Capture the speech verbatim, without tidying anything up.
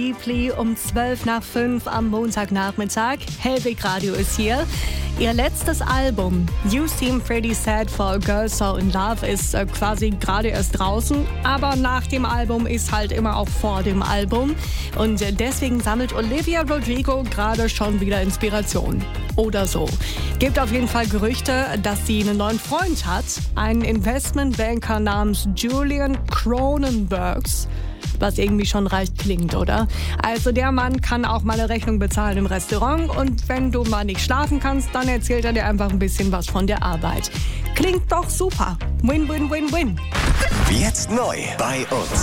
Deeply um zwölf nach fünf am Montagnachmittag. Hellwig Radio ist hier. Ihr letztes Album, You Seem Pretty Sad for a Girl So in Love, ist äh, quasi gerade erst draußen. Aber nach dem Album ist halt immer auch vor dem Album. Und äh, deswegen sammelt Olivia Rodrigo gerade schon wieder Inspiration. Oder so. Gibt auf jeden Fall Gerüchte, dass sie einen neuen Freund hat. Einen Investmentbanker namens Julian Cronenbergs. Was irgendwie schon recht klingt, oder? Also der Mann kann auch mal eine Rechnung bezahlen im Restaurant und wenn du mal nicht schlafen kannst, dann erzählt er dir einfach ein bisschen was von der Arbeit. Klingt doch super. Win, win, win, win. Jetzt neu bei uns.